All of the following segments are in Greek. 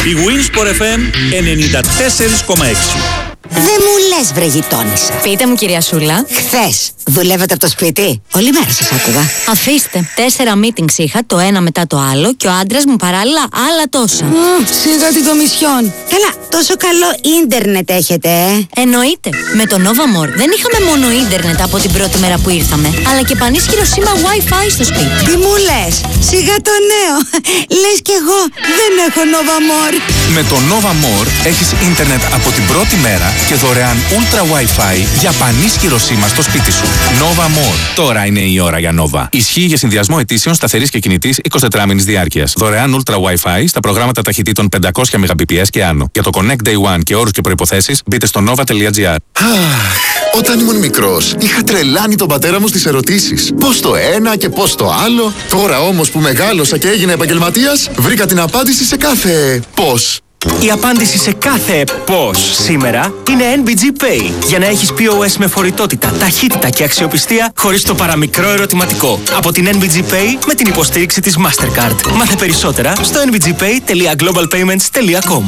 Η Winsport FM 94,6. Δεν μου λες, βρε γειτόνισσα. Πείτε μου, κυρία Σούλα. Χθες δουλεύατε από το σπίτι? Όλη μέρα σας άκουγα. Αφήστε. 4 meetings είχα, το ένα μετά το άλλο, και ο άντρας μου παράλληλα άλλα τόσα. Σιγά την κομισιόν. Καλά, τόσο καλό ίντερνετ έχετε, Εννοείται. Με το Nova More δεν είχαμε μόνο ίντερνετ από την πρώτη μέρα που ήρθαμε, αλλά και πανίσχυρο σήμα Wi-Fi στο σπίτι. Τι μου λες? Σιγά το νέο. Λες κι εγώ δεν έχω Nova More. Με το Nova More έχεις ίντερνετ από την πρώτη μέρα και δωρεάν Ultra Wi-Fi για πανίσχυρο σήμα στο σπίτι σου. Nova More. Τώρα είναι η ώρα για Nova. Ισχύει για συνδυασμό ετήσεων σταθερής και κινητής 24 μήνες διάρκειας. Δωρεάν Ultra Wi-Fi στα προγράμματα ταχυτήτων 500 Mbps και άνω. Για το Connect Day One και όρους και προϋποθέσεις μπείτε στο nova.gr. Όταν ήμουν μικρός, είχα τρελάνει τον πατέρα μου στις ερωτήσεις. Πώς το ένα και πώς το άλλο. Τώρα όμως που μεγάλωσα και έγινα επαγγελματίας, βρήκα την απάντηση σε κάθε πώς. Η απάντηση σε κάθε πώς σήμερα είναι NBG Pay. Για να έχεις POS με φορητότητα, ταχύτητα και αξιοπιστία χωρίς το παραμικρό ερωτηματικό. Από την NBG Pay με την υποστήριξη της Mastercard. Μάθε περισσότερα στο nbgpay.globalpayments.com.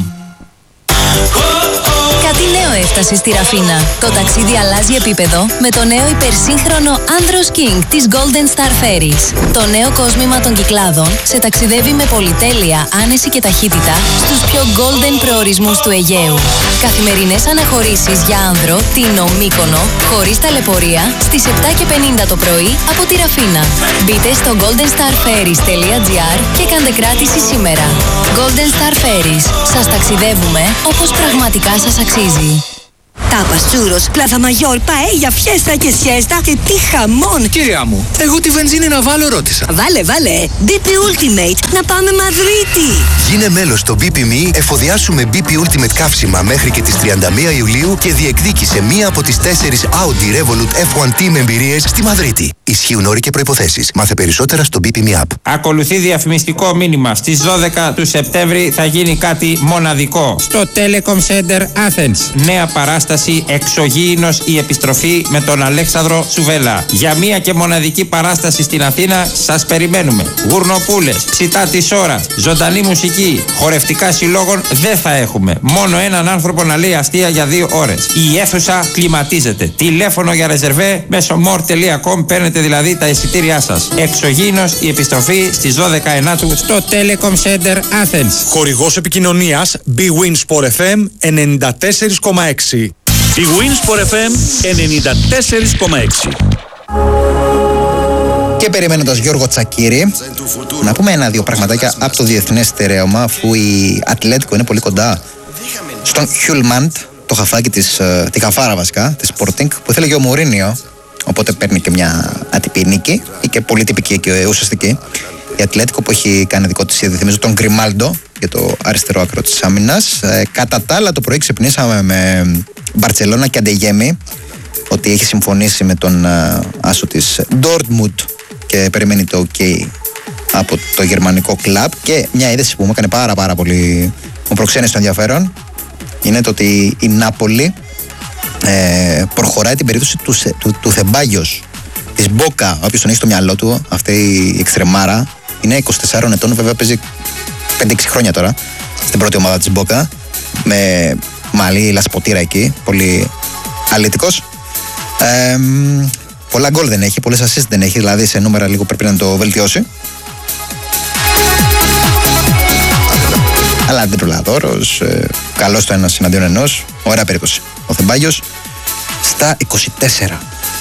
Κάτι νέο έφτασε στη Ραφίνα. Το ταξίδι αλλάζει επίπεδο με το νέο υπερσύγχρονο Andros King της Golden Star Ferries. Το νέο κόσμημα των Κυκλάδων σε ταξιδεύει με πολυτέλεια, άνεση και ταχύτητα στους πιο golden προορισμούς του Αιγαίου. Καθημερινές αναχωρήσεις για άνδρο, Τίνο, Μύκονο, χωρίς ταλαιπωρία, στις 7:50 το πρωί από τη Ραφίνα. Μπείτε στο goldenstarferries.gr και κάντε κράτηση σήμερα. Golden Star Ferries. Σας ταξιδεύουμε όπως πραγματικά σας αξίζει. Τάπας, τσούρος, πλάθα μαγιόρ, παέγια, φιέστα και σιέστα και τι χαμόν! Κυρία μου, εγώ τη βενζίνη να βάλω ρώτησα. Βάλε, BP Ultimate, να πάμε Μαδρίτη! Γίνε μέλος στο BP.me, εφοδιάσου με BP Ultimate καύσιμα μέχρι και τις 31 Ιουλίου και διεκδίκησε μία από τις 4 Audi Revolut F1 Team εμπειρίες στη Μαδρίτη. Ισχύουν όροι και προϋποθέσεις. Μάθε περισσότερα στο BP.me app. Ακολουθεί διαφημιστικό μήνυμα. Στις 12 του Σεπτέμβρη θα γίνει κάτι μοναδικό. Στο Telecom Center Athens. Νέα παράσταση «Εξωγήινος η επιστροφή» με τον Αλέξανδρο Σουβέλα. Για μία και μοναδική παράσταση στην Αθήνα σας περιμένουμε. Γουρνοπούλες, ψητά της ώρας, ζωντανή μουσική, χορευτικά συλλόγων δεν θα έχουμε. Μόνο έναν άνθρωπο να λέει αστεία για 2 ώρες. Η αίθουσα κλιματίζεται. Τηλέφωνο για ρεζερβέ μέσω more.com, παίρνετε δηλαδή τα εισιτήριά σας. Εξωγήινος η επιστροφή στις 12 Ενάτου στο Telecom Center Athens. Χορηγός επικοινωνίας BWinsport FM 94,6. Η Winsport FM 94,6. Και περιμένοντας Γιώργο Τσακίρη, να πούμε 1-2 πραγματάκια από το διεθνές στερέωμα, αφού η Ατλέτικο είναι πολύ κοντά στον Χιουλμάντ, το χαφάκι της, τη χαφάρα βασικά, της Sporting, που ήθελε και ο Μουρίνιο, οπότε παίρνει και μια ατυπή νίκη ή και πολύ τυπική και ουσιαστική. Η Ατλέτικο που έχει κάνει δικό της ήδη, θυμίζω, τον Γκριμάλντο για το αριστερό άκρο της άμυνας. Κατά τα άλλα, το πρωί ξυπνήσαμε με Μπαρτσελώνα και Αντεγέμι ότι έχει συμφωνήσει με τον άσο της Ντόρτμουντ και περιμένει το OK από το γερμανικό κλαμπ. Και μια είδηση που μου έκανε πάρα πολύ, μου προξένησε το ενδιαφέρον, είναι το ότι η Νάπολη προχωράει την περίπτωση του Θεμπάγιος της Μπόκα. Όποιος τον έχει στο μυαλό του, αυτή η εξτρεμάρα, είναι 24 ετών, βέβαια παίζει 5-6 χρόνια τώρα στην πρώτη ομάδα της Μπόκα, με μαλλί λασποτήρα εκεί, πολύ αλήτικος. Πολλά γκολ δεν έχει, πολλές assist δεν έχει, δηλαδή σε νούμερα λίγο πρέπει να το βελτιώσει. Αλλά αντιπρολαδόρος, καλός το ένας εναντίον ενός, ωραία περίπτωση. Ο Θεμπάγιος στα 24.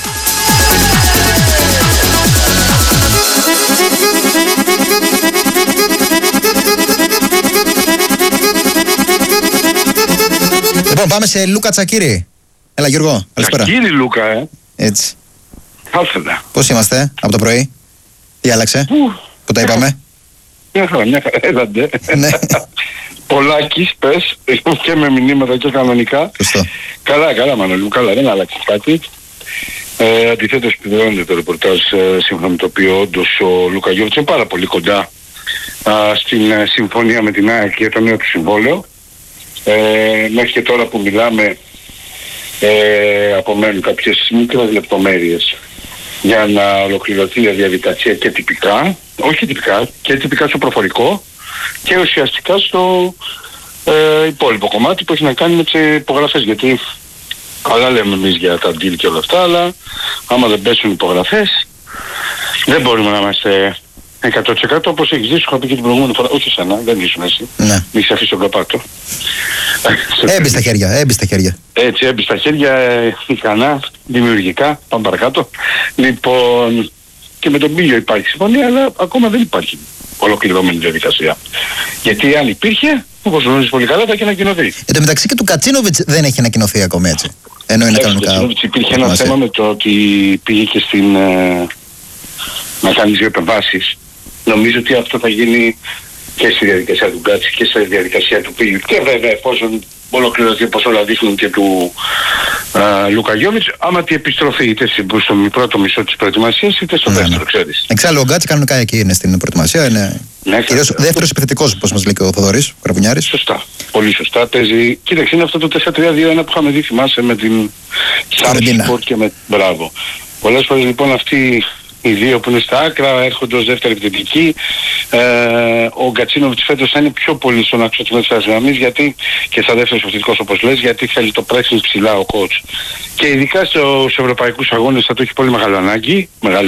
Λοιπόν, πάμε σε Λούκα Τσακίρη. Έλα Γιώργο, καλησπέρα. Τσακίρη Λούκα, Έτσι. Άθελα. Πώς είμαστε από το πρωί? Τι άλλαξε? Που τα είπαμε? Μια χαρά, είδατε. Ναι. Πολάκης, πες, και με μηνύματα και κανονικά. Σωστό. Καλά Μανώλη μου, καλά, δεν άλλαξε κάτι. Αντιθέτως επιβεβαιώνεται το ρεπορτάζ, σύμφωνα με το οποίο όντως ο Λούκα Γιώβιτς είναι πάρα πολύ κοντά στην συμφωνία με την ΑΕΚ για το νέο του συμβόλαιο. Μέχρι και τώρα που μιλάμε απομένουν κάποιες μικρές λεπτομέρειες για να ολοκληρωθεί η διαδικασία και τυπικά, όχι τυπικά, και τυπικά στο προφορικό και ουσιαστικά υπόλοιπο κομμάτι που έχει να κάνει με τις υπογραφές. Γιατί καλά λέμε εμείς για τα deal και όλα αυτά, αλλά άμα δεν πέσουν υπογραφές δεν μπορούμε να είμαστε 100% όπως έχεις δει, σου είχα πει και την προηγούμενη φορά. Όχι εσένα, δεν ήσουν εσύ. Ναι. Μη έχεις αφήσει τον καπάτο. Έμπει στα χέρια. Έτσι, έμπει στα χέρια, ικανά, δημιουργικά, πάμε παρακάτω. Λοιπόν, και με τον Πίλιο υπάρχει συμφωνία, αλλά ακόμα δεν υπάρχει ολοκληρωμένη διαδικασία. Γιατί αν υπήρχε, όπως γνωρίζεις πολύ καλά, θα είχε ανακοινωθεί. Εν τω μεταξύ και του Κατσίνοβιτς δεν έχει ανακοινωθεί ακόμη, έτσι. Ενώ είναι κανονικά. Υπήρχε ένα θέμα με το ότι πήγε και στην. Να κάνει 2 επεμβάσεις. Νομίζω ότι αυτό θα γίνει και στη διαδικασία του Γκάτση και στη διαδικασία του Πίλιου. Και βέβαια, εφόσον ολοκληρωθεί, όπως όλα δείχνουν, και του Λούκα Γιόβιτς, άμα τη επιστροφή είτε στο πρώτο μισό της προετοιμασίας είτε στο δεύτερο, ξέρεις. Εξάλλου, ο Γκάτση κανονικά εκεί είναι στην προετοιμασία. Είναι κυρίως δεύτερος επιθετικός, όπως μας λέει και ο Θοδωρής Καρβουνιάρης. Σωστά. Πολύ σωστά. Παίζει. Κοίταξε, είναι αυτό το 4-3-2-1 που είχαμε δει, θυμάσαι, με την Σάρτζιπορ και με. Μπράβο. Πολλές φορές λοιπόν αυτοί οι δύο που είναι στα άκρα έρχονται ως δεύτερη επιθετική. Ο Γκατσίνοβιτς φέτος θα είναι πιο πολύ στον άξονα της μέσης γραμμής, γιατί και στα δεύτερος επιθετικός, όπως λες, γιατί θέλει το pressing ψηλά ο coach. Και ειδικά στους ευρωπαϊκούς αγώνες θα το έχει πολύ μεγάλη ανάγκη,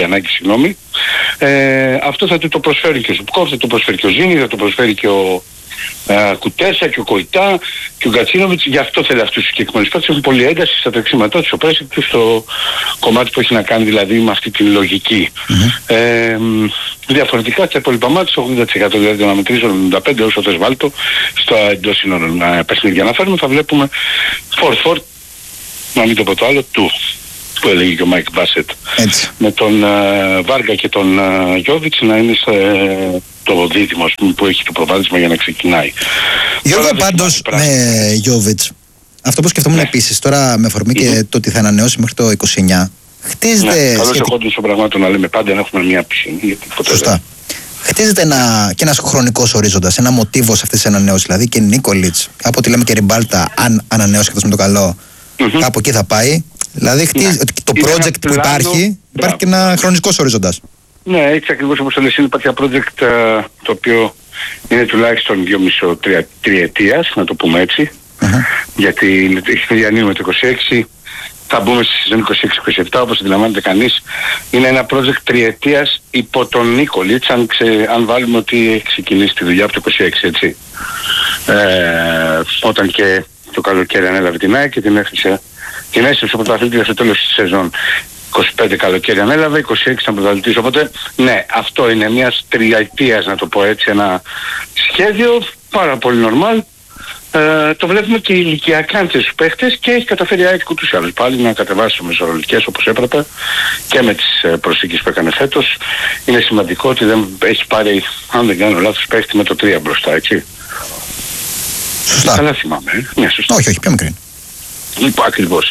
αυτό θα του το προσφέρει και ο Ζουμπκόφ, θα το προσφέρει και ο Ζήνη, θα το προσφέρει και ο Κουτέσα και ο Κοϊτά και ο Γκατσίνοβιτς. Γι' αυτό θέλει αυτούς τους συγκεκριμένους παίκτες. Έχουν πολύ ένταση στα τρεξίματά τους, στο pressing τους, στο κομμάτι που έχει να κάνει δηλαδή με αυτή τη λογική. Διαφορετικά στα υπόλοιπα μάτια, 80% δηλαδή των αναμετρήσεων, 95% όσο θες βάλτο, στο εντός σύνολων παιχνίδια να φέρουμε, θα βλέπουμε 4-4, να μην το πω το άλλο, που έλεγε και ο Μάικ Μπάσετ. Με τον Βάργα και τον Γιόβιτς να είναι το δίδυμο που έχει το προβάδισμα για να ξεκινάει. Γιώργο, πάντως με Γιόβιτς, αυτό που σκεφτόμουν επίσης τώρα με αφορμή και το ότι θα ανανεώσει μέχρι το 29, χτίζεται. Καλώς εγώ των πραγμάτων να λέμε πάντα να έχουμε μια πισινή. Σωστά. Χτίζεται και ένας χρονικός ορίζοντας, ένα μοτίβο σε αυτές τις ανανεώσεις. Δηλαδή και Νίκολιτς, από ό,τι λέμε και Ριμπάλτα, αν ανανεώσει αυτός με το καλό, κάπου εκεί θα πάει. Δηλαδή το project που υπάρχει και ένα χρονικός ορίζοντας. Ναι, έτσι ακριβώς όπως το λες, υπάρχει ένα project το οποίο είναι τουλάχιστον 2,5-3 ετίας, να το πούμε έτσι. Γιατί διανύουμε το 26, θα μπούμε στη σεζόν 26-27, όπως αντιλαμβάνεται κανείς. Είναι ένα project τριετίας υπό τον Νίκολιτς, αν βάλουμε ότι έχει ξεκινήσει τη δουλειά από το 26, έτσι. Όταν και το καλοκαίρι ανέλαβε την ΑΕΚ και την έστρεψε πρωταθλήτρια στο τέλος της σεζόν. 25 καλοκαίρι ανέλαβε, 26 ήταν πρωταθλητής. Οπότε, ναι, αυτό είναι μιας τριετίας, να το πω έτσι, ένα σχέδιο πάρα πολύ normal. Το βλέπουμε και ηλικιακά στους παίχτες και έχει καταφέρει η ΑΕΚ ούτως ή άλλως πάλι να κατεβάσει τις μεσορολικές όπως έπρεπε και με τις προσήκες που έκανε φέτος. Είναι σημαντικό ότι δεν έχει πάρει, αν δεν κάνω λάθος, παίχτη με το 3 μπροστά, έτσι. Σωστά. Καλά θυμάμαι. Ναι, σωστά. Όχι, πιο μικρή. Λοιπόν, ακριβώς.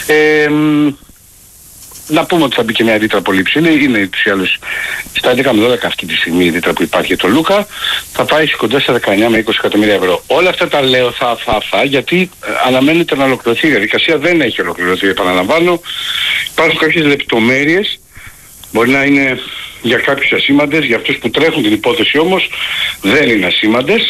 Να πούμε ότι θα μπει και μια ρήτρα πολύ ψηλή. Είναι τους άλλους στα 11 με 12 αυτή τη στιγμή η ρήτρα που υπάρχει για τον Λούκα. Θα πάει κοντά στα 19 με 20 εκατομμύρια ευρώ. Όλα αυτά τα λέω γιατί αναμένεται να ολοκληρωθεί η διαδικασία. Δεν έχει ολοκληρωθεί, επαναλαμβάνω. Υπάρχουν κάποιες λεπτομέρειες. Μπορεί να είναι για κάποιους ασήμαντες, για αυτούς που τρέχουν την υπόθεση όμως δεν είναι ασήμαντες.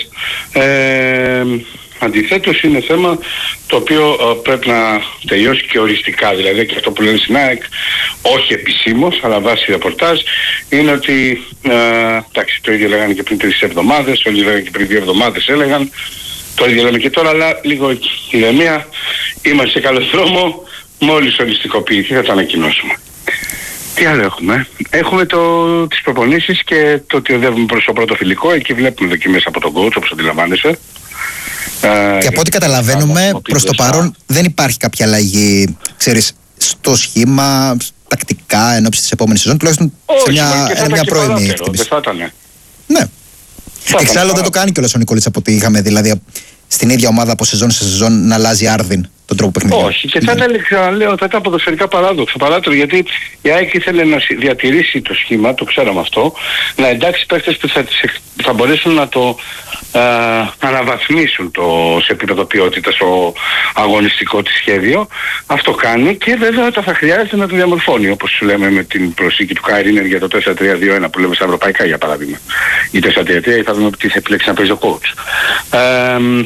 Αντιθέτως είναι θέμα το οποίο πρέπει να τελειώσει και οριστικά, δηλαδή και αυτό που λένε στην ΑΕΚ, όχι επισήμως, αλλά βάσει ρεπορτάζ, είναι ότι, εντάξει, το ίδιο λέγανε και πριν 3 εβδομάδες, το ίδιο λέγανε και πριν 2 εβδομάδες έλεγαν, το ίδιο λέμε και τώρα, αλλά λίγο ηρεμία, είμαστε σε καλό δρόμο, μόλις οριστικοποιηθεί θα το ανακοινώσουμε. Τι άλλο έχουμε? Έχουμε τις προπονήσεις και το ότι οδεύουμε προς το πρώτο φιλικό, εκεί βλέπουμε δοκιμές από τον coach, όπως αντιλαμβάνεσαι. Και από ό,τι καταλαβαίνουμε, προς το παρόν δεν υπάρχει κάποια αλλαγή, ξέρεις, στο σχήμα, τακτικά, εν ώψη της επόμενης σεζόν, τουλάχιστον σε μια πρώιμη εκτίμηση. Δεν θα ήταν. Ναι. Εξάλλου δεν το κάνει κιόλας ο Νικόλιτς από ό,τι είχαμε, δηλαδή στην ίδια ομάδα από σεζόν σε σεζόν να αλλάζει άρδιν τον τρόπο παιχνιδιού. Όχι, και θα ήταν, ξαναλέω, θα ήταν ποδοσφαιρικά παράδοξο, γιατί η ΑΕΚ ήθελε να διατηρήσει το σχήμα, το ξέραμε αυτό, να εντάξει παίκτες που θα μπορέσουν να το αναβαθμίσουν σε επίπεδο ποιότητας στο αγωνιστικό της σχέδιο. Αυτό κάνει και βέβαια όταν θα χρειάζεται να το διαμορφώνει, όπως λέμε με την προσήκη του Κάιρινερ για το 4-3-2-1 που λέμε στα ευρωπαϊκά για παράδειγμα. Ή 4-3-3 ή θα δούμε τι θα επιλέξει να παίζει ο coach.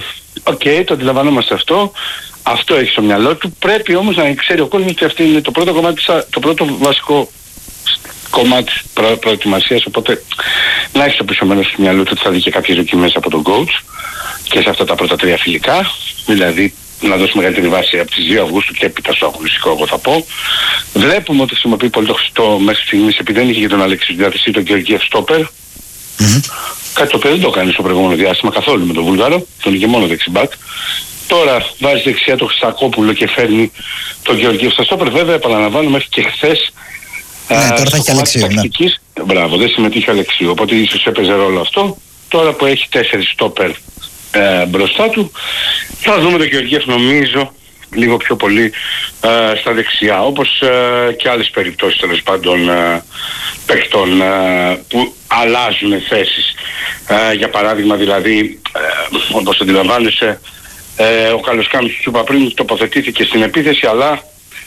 οκ, το αντιλαμβανόμαστε αυτό. Αυτό έχει στο μυαλό του. Πρέπει όμως να ξέρει ο κόσμος ότι αυτό είναι το πρώτο κομμάτι, το πρώτο βασικό κομμάτι προετοιμασίας. Οπότε να έχει το πίσω μέρος του μυαλού του ότι θα δει και κάποιες δοκιμές από τον coach και σε αυτά τα πρώτα 3 φιλικά. Δηλαδή να δώσει μεγαλύτερη βάση από τις 2 Αυγούστου και έπειτα στο αγωνιστικό, εγώ θα πω. Βλέπουμε ότι χρησιμοποιεί πολύ το Χριστό μέχρι στιγμής, επειδή δεν είχε για τον Αλέξη στη διάθεσή τον Γεωργίευ στόπερ. Κάτι το οποίο δεν το κάνει στο προηγούμενο διάστημα καθόλου με τον Βούλγαρο, τον είχε μόνο δεξιμπάκ. Τώρα βάζει δεξιά το Χρυσακόπουλο και φέρνει τον Γεωργίευ στα στόπερ. Βέβαια, επαναλαμβάνω, μέχρι και χθες. Ναι, τώρα θα έχει Αλεξίου. Ναι. Μπράβο, δεν συμμετείχε Αλεξίου, οπότε ίσως έπαιζε ρόλο αυτό. Τώρα που έχει 4 στόπερ μπροστά του, θα δούμε τον Γεωργίευ νομίζω λίγο πιο πολύ στα δεξιά, όπως και άλλες περιπτώσεις τέλος πάντων παιχτών που αλλάζουν θέσεις. Για παράδειγμα δηλαδή, όπως αντιλαμβάνεσαι, ο Καλοσκάμης του είπα πριν τοποθετήθηκε στην επίθεση, αλλά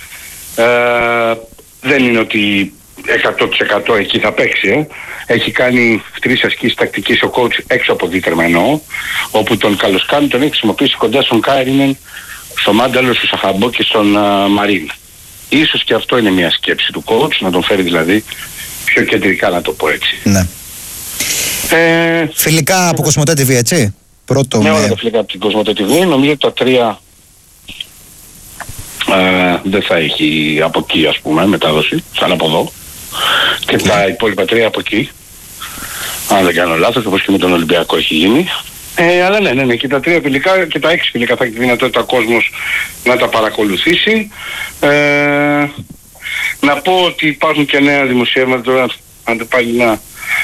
δεν είναι ότι 100% εκεί θα παίξει. Έχει κάνει 3 ασκήσεις τακτικής ο coach έξω από δίτερμα εννοώ, όπου τον Καλοσκάμη τον έχει χρησιμοποιήσει κοντά στον Κάιρινεν, στο Μάνταλο, στο Σαχαμπό και στον Μαρίν. Ίσως και αυτό είναι μια σκέψη του coach, να τον φέρει δηλαδή πιο κεντρικά, να το πω έτσι. Ναι. Φιλικά από Κοσμοτέ TV, έτσι. Πρώτο ναι, όλα τα φιλικά από την Κοσμοτέ TV. Νομίζω ότι τα 3 δεν θα έχει από εκεί, ας πούμε, μετάδοση, σαν από εδώ. Και τα υπόλοιπα 3 από εκεί. Αν δεν κάνω λάθος, όπως και με τον Ολυμπιακό έχει γίνει. Αλλά ναι, και τα 3 φιλικά και τα 6 φιλικά θα έχει τη δυνατότητα ο κόσμος να τα παρακολουθήσει. Να πω ότι υπάρχουν και νέα δημοσιεύματα τώρα, αν πάλι να...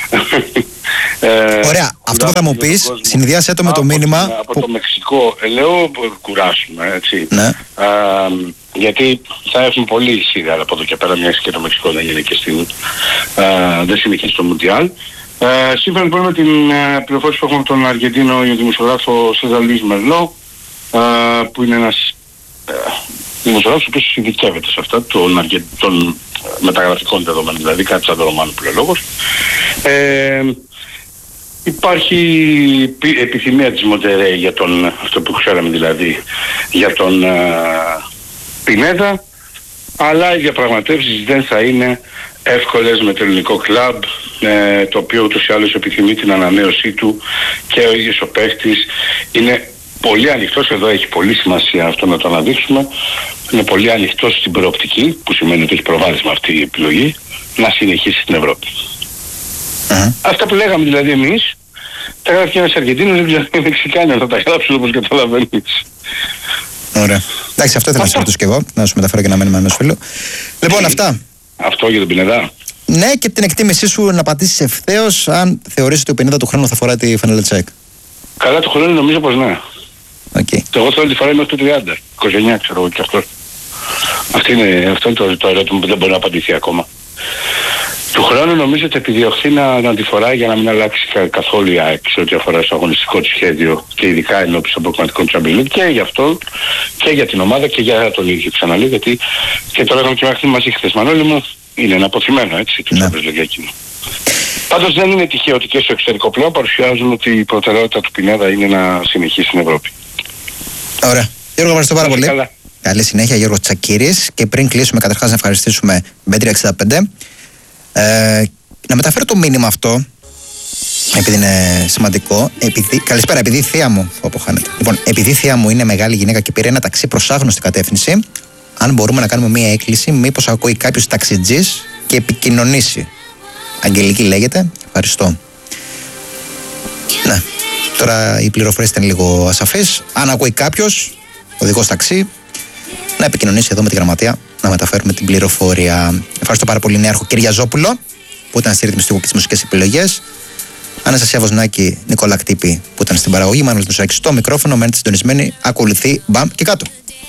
Ωραία, αυτό που θα μου πεις, συνδυάσέ το με το μήνυμα... Από το Μεξικό, λέω κουράσουμε, έτσι. Ναι. Γιατί θα έχουν πολύ ισίδα από εδώ και πέρα, μιας και το Μεξικό δεν είναι και στην... δεν συνεχίζει το Μουντιάλ. Σύμφωνα λοιπόν με την πληροφόρηση που έχουμε από τον Αργεντίνο δημοσιογράφο Σέζαρ Λουίς Μερλό, που είναι ένας δημοσιογράφος ο οποίος ειδικεύεται σε αυτά των μεταγραφικών δεδομένων, δηλαδή κάτι σαν το Ρωμάνο που λέει λόγος. Υπάρχει επιθυμία της Μοντερέι για τον, αυτό που ξέραμε δηλαδή, για τον Πινέδα, αλλά οι διαπραγματεύσεις δεν θα είναι εύκολες με το ελληνικό κλαμπ, το οποίο ούτως ή άλλως επιθυμεί την ανανέωσή του και ο ίδιος ο παίχτης είναι πολύ ανοιχτός. Εδώ έχει πολύ σημασία αυτό να το αναδείξουμε. Είναι πολύ ανοιχτός στην προοπτική, που σημαίνει ότι έχει προβάδισμα αυτή η επιλογή, να συνεχίσει στην Ευρώπη. Αυτά που λέγαμε δηλαδή εμείς, τα γράφει και ένας Αργεντίνος, δηλαδή οι Μεξικάνοι θα τα γράψουν όπως καταλαβαίνεις. Ωραία. Εντάξει, αυτό ήθελα να σου ρωτήσω και εγώ, να σου μεταφέρω και ένα μήνυμα ενός φίλου. Λοιπόν, αυτά. Αυτό για τον Πινέδα. Ναι, και την εκτίμησή σου να πατήσεις ευθέως αν θεωρείς ότι ο Πινέδα του χρόνου θα φοράει τη φανέλα της ΑΕΚ. Καλά, του χρόνου νομίζω πως ναι. Okay. Εγώ θέλω τη φοράει μέχρι το 30, 29 ξέρω εγώ και αυτό. Αυτό είναι το ερώτημα που δεν μπορεί να απαντηθεί ακόμα. Του χρόνου νομίζω ότι επιδιωχθεί να τη φοράει για να μην αλλάξει καθόλου η ΑΕΚ σε ό,τι αφορά στο αγωνιστικό του σχέδιο και ειδικά ενώπιση των προκριματικών Champions League, και γι' αυτό και για την ομάδα και για τον ίδιο, ξαναλέω, γιατί και τώρα είχαμε και μάχη μαζί χθες, Μανώλη μου, είναι ένα αποθυμένο έτσι του Champions League εκείνο. Πάντως δεν είναι τυχαίο ότι και στο εξωτερικό πλέον παρουσιάζουν ότι η προτεραιότητα του Πινέδα είναι να συνεχίσει στην Ευρώπη. Ωραία. Γιώργο, ευχαριστώ πάρα πολύ. Καλά. Καλή συνέχεια, Γιώργο Τσακίρης. Και πριν κλείσουμε, καταρχάς να ευχαριστήσουμε Bet365. Να μεταφέρω το μήνυμα αυτό, επειδή είναι σημαντικό. Καλησπέρα, επειδή η θεία μου. Λοιπόν, επειδή η θεία μου είναι μεγάλη γυναίκα και πήρε ένα ταξί προς άγνωστη κατεύθυνση, αν μπορούμε να κάνουμε μία έκκληση, μήπως ακούει κάποιος ταξιτζής και επικοινωνήσει. Αγγελική λέγεται. Ευχαριστώ. Ναι. Τώρα οι πληροφορίες ήταν λίγο ασαφείς. Αν ακούει κάποιος, οδηγός ταξί, να επικοινωνήσει εδώ με τη γραμματεία, να μεταφέρουμε την πληροφορία. Ευχαριστώ πάρα πολύ, Νέαρχο Κυριαζόπουλο, που ήταν στη ρύθμιση και τις μουσικές επιλογές. Αναστασία Βοσνάκη, Νικόλα Κτύπη, που ήταν στην παραγωγή. Μάνος Μουσάκη στο μικρόφωνο. Μένετε συντονισμένοι. Ακολουθεί μπαμ και κάτω.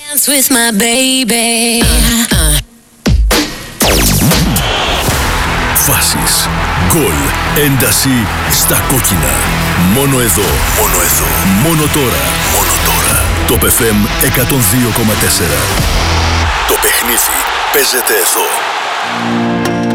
Φάσεις, γκολ, ένταση στα κόκκινα. Μόνο εδώ, μόνο εδώ, μόνο τώρα, μόνο τώρα. Το FM 102,4. Το παιχνίδι παίζεται εδώ.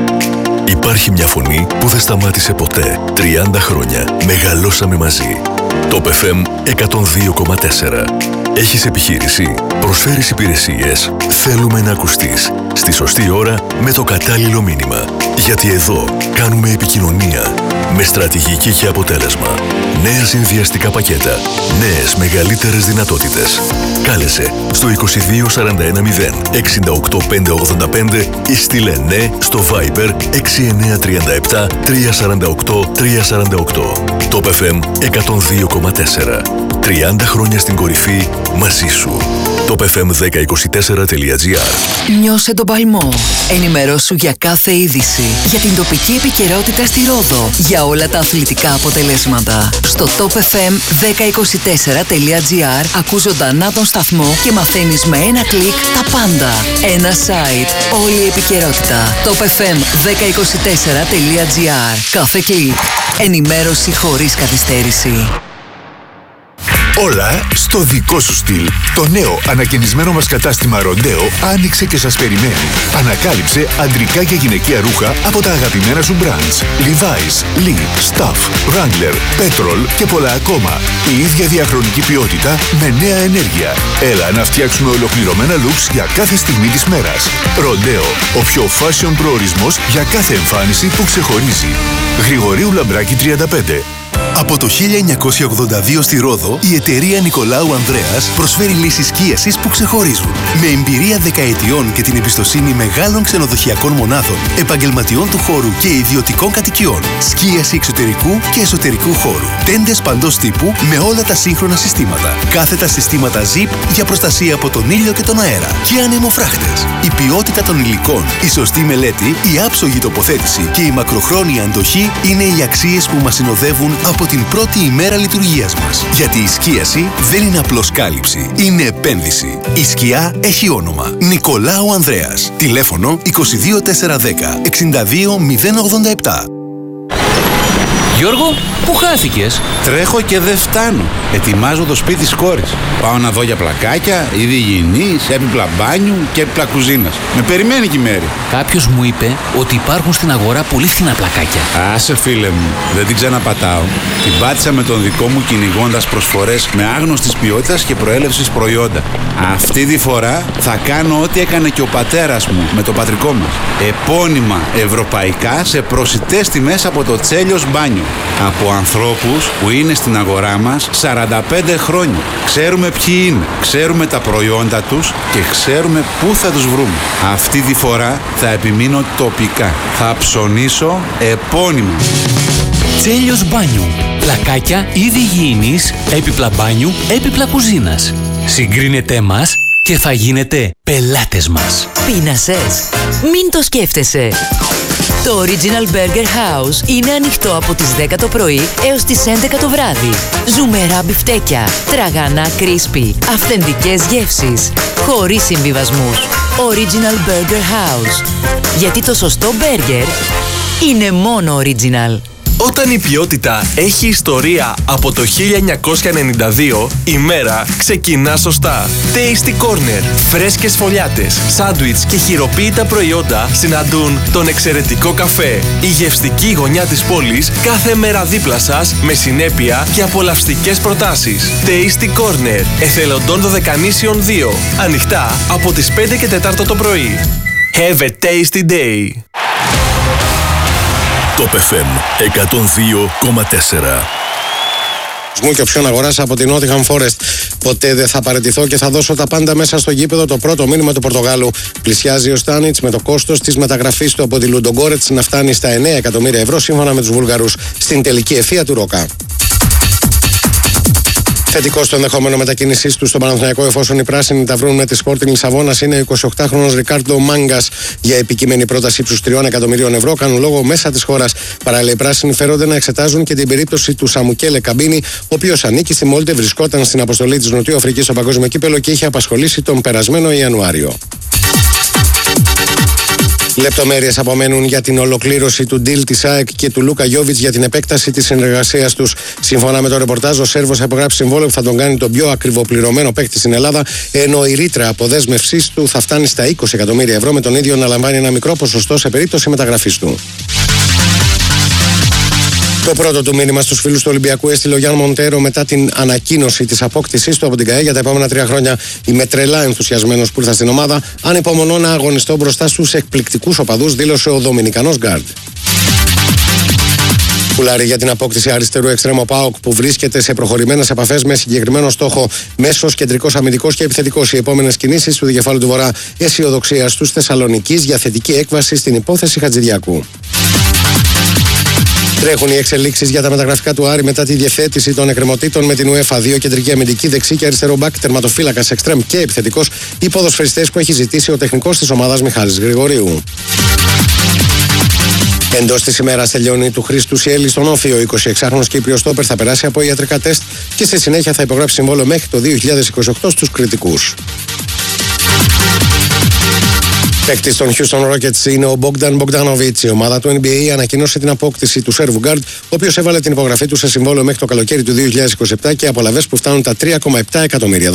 Υπάρχει μια φωνή που δεν σταμάτησε ποτέ. 30 χρόνια μεγαλώσαμε μαζί. Top FM 102,4. Έχεις επιχείρηση, προσφέρεις υπηρεσίες, θέλουμε να ακουστείς στη σωστή ώρα με το κατάλληλο μήνυμα. Γιατί εδώ κάνουμε επικοινωνία με στρατηγική και αποτέλεσμα. Νέα συνδυαστικά πακέτα, νέες μεγαλύτερες δυνατότητες. Κάλεσε στο 22410 68585 ή στείλε ναι στο Viber 6937 348 348. Top FM 102,4. 30 χρόνια στην κορυφή μαζί σου. topfm1024.gr. Νιώσε τον παλμό. Ενημερώσου για κάθε είδηση. Για την τοπική επικαιρότητα στη Ρόδο. Για όλα τα αθλητικά αποτελέσματα. Στο topfm1024.gr ακούς ζωντανά τον σταθμό και μαθαίνεις με ένα κλικ τα πάντα. Ένα site. Όλη η επικαιρότητα. topfm1024.gr. Κάθε κλικ. Ενημέρωση χωρίς καθυστέρηση. Όλα στο δικό σου στυλ. Το νέο ανακαινισμένο μας κατάστημα Ροντέο άνοιξε και σας περιμένει. Ανακάλυψε αντρικά και γυναικεία ρούχα από τα αγαπημένα σου brands. Levi's, Lee, Stuff, Wrangler, Petrol και πολλά ακόμα. Η ίδια διαχρονική ποιότητα με νέα ενέργεια. Έλα να φτιάξουμε ολοκληρωμένα looks για κάθε στιγμή της μέρας. Ροντέο, ο πιο fashion προορισμός για κάθε εμφάνιση που ξεχωρίζει. Γρηγορίου Λαμπράκη 35. Από το 1982 στη Ρόδο, η εταιρεία Νικολάου Ανδρέας προσφέρει λύσεις σκίασης που ξεχωρίζουν. Με εμπειρία δεκαετιών και την εμπιστοσύνη μεγάλων ξενοδοχειακών μονάδων, επαγγελματιών του χώρου και ιδιωτικών κατοικιών. Σκίαση εξωτερικού και εσωτερικού χώρου. Τέντες παντός τύπου με όλα τα σύγχρονα συστήματα. Κάθετα συστήματα ZIP για προστασία από τον ήλιο και τον αέρα. Και ανεμοφράχτες. Η ποιότητα των υλικών, η σωστή μελέτη, η άψογη τοποθέτηση και η μακροχρόνια αντοχή είναι οι αξίες που μας συνοδεύουν από την πρώτη ημέρα λειτουργίας μας. Γιατί η σκίαση δεν είναι απλώς κάλυψη, είναι επένδυση. Η σκιά έχει όνομα. Νικολάου Ανδρέας. Τηλέφωνο 22410 62087. Γιώργο, πού χάθηκες? Τρέχω και δεν φτάνω. Ετοιμάζω το σπίτι της κόρης. Πάω να δω για πλακάκια, είδη υγιεινής, έπιπλα μπάνιου και έπιπλα κουζίνας. Με περιμένει και η Μέρη. Κάποιος μου είπε ότι υπάρχουν στην αγορά πολύ φθηνά πλακάκια. Άσε φίλε μου, δεν την ξαναπατάω. Την πάτησα με τον δικό μου κυνηγώντας προσφορές με άγνωστης ποιότητας και προέλευσης προϊόντα. Αυτή τη φορά θα κάνω ό,τι έκανε και ο πατέρας μου με το πατρικό μας. Επώνυμα ευρωπαϊκά σε προσιτές τιμές από το Τσέλιος Μπάνιο. Από ανθρώπους που είναι στην αγορά μας 45 χρόνια. Ξέρουμε ποιοι είναι, ξέρουμε τα προϊόντα τους και ξέρουμε πού θα τους βρούμε. Αυτή τη φορά θα επιμείνω τοπικά. Θα ψωνίσω επώνυμα. Τσέλιος Μπάνιου. Πλακάκια είδη υγιεινής, έπιπλα μπάνιου, έπιπλα κουζίνας. Συγκρίνετε μας και θα γίνετε πελάτες μας. Πείνασες? Μην το σκέφτεσαι. Το Original Burger House είναι ανοιχτό από τις 10 το πρωί έως τις 11 το βράδυ. Ζουμερά μπιφτέκια, τραγανά crispy, αυθεντικές γεύσεις, χωρίς συμβιβασμούς. Original Burger House. Γιατί το σωστό μπέργκερ είναι μόνο original. Όταν η ποιότητα έχει ιστορία από το 1992, η μέρα ξεκινά σωστά. Tasty Corner, φρέσκες φωλιάτες, σάντουιτς και χειροποίητα προϊόντα συναντούν τον εξαιρετικό καφέ. Η γευστική γωνιά της πόλης κάθε μέρα δίπλα σας με συνέπεια και απολαυστικές προτάσεις. Tasty Corner, Εθελοντών Δωδεκανήσιων 2. Ανοιχτά από τις 5 και 4 το πρωί. Have a tasty day. Top FM 102,4. Μου και όποιον αγοράσει από την Nottingham Forest. Ποτέ δεν θα παραιτηθώ και θα δώσω τα πάντα μέσα στο γήπεδο. Το πρώτο μήνυμα του Πορτογάλου. Πλησιάζει ο Στάνιτς με το κόστος της μεταγραφής του από τη Λουντογκόρετς να φτάνει στα 9 εκατομμύρια ευρώ σύμφωνα με τους Βούλγαρους στην τελική ευθεία του Ρώκα. Θετικό στο ενδεχόμενο μετακίνησής του στον Παναθηναϊκό, εφόσον οι πράσινοι τα βρουν με τη Sporting Λισαβόνας, είναι ο 28χρονος Ρικάρντο Μάγκας. Για επικείμενη πρόταση ύψους 3 εκατομμυρίων ευρώ κάνουν λόγο μέσα της χώρας. Παράλληλα, οι πράσινοι φέρονται να εξετάζουν και την περίπτωση του Σαμουκέλε Καμπίνη, ο οποίος ανήκει στη Μόλτε, βρισκόταν στην αποστολή της Νοτιού Αφρικής στο Παγκόσμιο Κύπελλο και είχε απασχολήσει τον περασμένο Ιανουάριο. Λεπτομέρειες απομένουν για την ολοκλήρωση του deal της ΑΕΚ και του Λούκα Γιόβιτς για την επέκταση της συνεργασίας τους. Σύμφωνα με το ρεπορτάζ, ο Σέρβος θα υπογράψει συμβόλαιο που θα τον κάνει τον πιο ακριβοπληρωμένο παίκτη στην Ελλάδα, ενώ η ρήτρα αποδέσμευσής του θα φτάνει στα 20 εκατομμύρια ευρώ, με τον ίδιο να λαμβάνει ένα μικρό ποσοστό σε περίπτωση μεταγραφής του. Το πρώτο του μήνυμα στους φίλους του Ολυμπιακού έστειλε ο Γιάν Μοντέρο μετά την ανακοίνωση της απόκτησής του από την ΚΑΕ για τα επόμενα 3 χρόνια. Είμαι τρελά ενθουσιασμένος που ήρθα στην ομάδα. Ανυπομονώ να αγωνιστώ μπροστά στους εκπληκτικούς οπαδούς, δήλωσε ο Δομινικανός γκάρντ. Κουλάρι για την απόκτηση αριστερού εξτρέμου ΠΑΟΚ που βρίσκεται σε προχωρημένες επαφές με συγκεκριμένο στόχο μέσος, κεντρικός αμυντικός και επιθετικός. Οι επόμενες κινήσεις του δικεφάλου του Βορρά αισιοδοξία στους Θεσσαλονικείς για θετική έκβαση στην υπόθεση Χατζηδιακού. Τρέχουν οι εξελίξεις για τα μεταγραφικά του Άρη μετά τη διευθέτηση των εκκρεμωτήτων με την UEFA. 2 κεντρική αμυντική, δεξί και αριστερό μπακ, τερματοφύλακας, εξτρέμ και επιθετικός, οι ποδοσφαιριστές που έχει ζητήσει ο τεχνικός της ομάδας Μιχάλης Γρηγορίου. Εντός της ημέρας τελειώνει του Χρήστου Σιέλη στον Όφιο. Ο 26χρονος Κύπριος στόπερ θα περάσει από ιατρικά τεστ και στη συνέχεια θα υπογράψει συμβόλαιο μέχρι το 2028 στους κριτικούς. Παίκτης των Houston Rockets είναι ο Bogdan Bogdanovic. Η ομάδα του NBA ανακοίνωσε την απόκτηση του Σέρβου Γκάρντ, ο οποίος έβαλε την υπογραφή του σε συμβόλαιο μέχρι το καλοκαίρι του 2027 και απολαβές που φτάνουν τα $3,7 εκατομμύρια.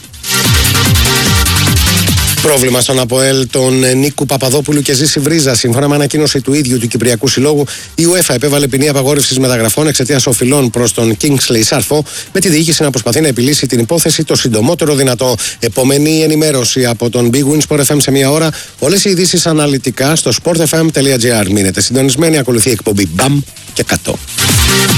Πρόβλημα στον ΑΠΟΕΛ των Νίκου Παπαδόπουλου και Ζήση Βρίζα. Σύμφωνα με ανακοίνωση του ίδιου του Κυπριακού Συλλόγου, η UEFA επέβαλε ποινή απαγόρευσης μεταγραφών εξαιτίας οφειλών προς τον Kingsley Σάρφο, με τη διοίκηση να προσπαθεί να επιλύσει την υπόθεση το συντομότερο δυνατό. Επόμενη ενημέρωση από τον Big Win Sport FM σε 1 ώρα. Όλες οι ειδήσεις αναλυτικά στο sportfm.gr. Μείνετε συντονισμένοι, ακολουθεί η εκπομπή Μπαμ και 100.